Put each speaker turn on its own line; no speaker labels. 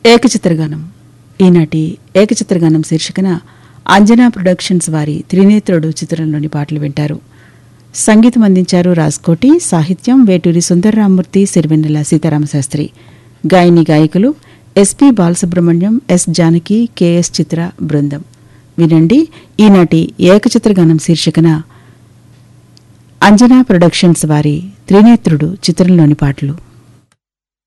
ఏకచిత్రగానం. ఈనాటి ఏకచిత్రగానం శీర్షికన అంజనా ప్రొడక్షన్స్ వారి త్రినేత్రుడు చిత్రంలోని పాటలు వింటారు. సంగీతం అందించారు రాజ్కోటి, సాహిత్యం వేటూరి సుందర్రామూర్తి, సిరివెన్నెల సీతారామశాస్త్రి. గాయని గాయకులు SP Balasubrahmanyam, yes Janaki, K S చిత్ర బృందం. వినండి ఈనాటి ఏకచిత్రగానం శీర్షికన అంజనా ప్రొడక్షన్స్ వారి త్రినేత్రుడు చిత్రంలోని పాటలు.